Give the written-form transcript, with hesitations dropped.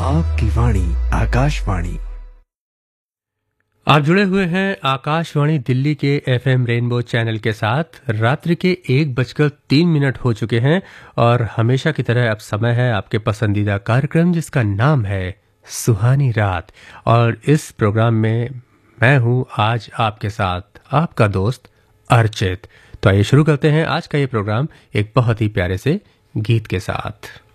आपकी वाणी आकाशवाणी। आप जुड़े हुए हैं आकाशवाणी दिल्ली के एफएम रेनबो चैनल के साथ। रात्रि के 1:03 हो चुके हैं और हमेशा की तरह अब समय है आपके पसंदीदा कार्यक्रम जिसका नाम है सुहानी रात। और इस प्रोग्राम में मैं हूं आज आपके साथ आपका दोस्त अर्चित। तो आइए शुरू करते हैं आज का ये प्रोग्राम एक बहुत ही प्यारे से गीत के साथ।